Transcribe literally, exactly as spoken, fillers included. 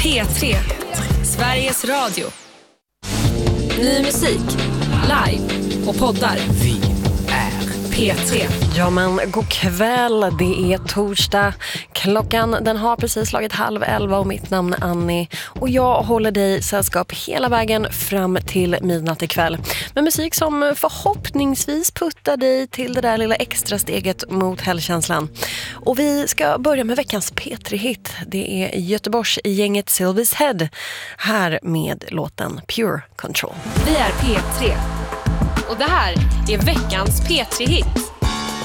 P tre, Sveriges Radio. Ny musik, live och poddar. Vi är P tre. Ja men god kväll, det är torsdag. Klockan den har precis slagit halv elva och mitt namn är Annie. Och jag håller dig sällskap hela vägen fram till midnatt ikväll. Med musik som förhoppningsvis puttar dig till det där lilla extra steget mot helgkänslan. Och vi ska börja med veckans P tre-hit. Det är Göteborgs gänget Sylvies Head. Här med låten Pure Control. Vi är P tre. Och det här är veckans P tre-hit.